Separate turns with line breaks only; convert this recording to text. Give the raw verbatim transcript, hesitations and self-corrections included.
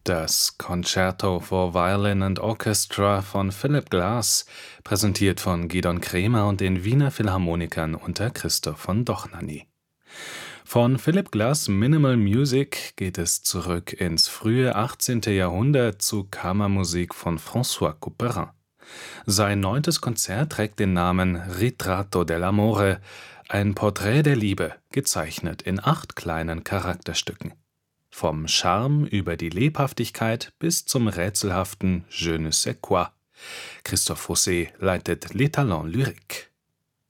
Das Concerto for Violin and Orchestra von Philip Glass, präsentiert von Gidon Kremer und den Wiener Philharmonikern unter Christoph von Dohnanyi. Von Philip Glass’ Minimal Music geht es zurück ins frühe achtzehnte. Jahrhundert zu Kammermusik von François Couperin. Sein neuntes Konzert trägt den Namen Ritratto dell'amore, ein Porträt der Liebe, gezeichnet in acht kleinen Charakterstücken. Vom Charme über die Lebhaftigkeit bis zum rätselhaften Je ne sais quoi. Christophe Fossé leitet Les Talents Lyriques.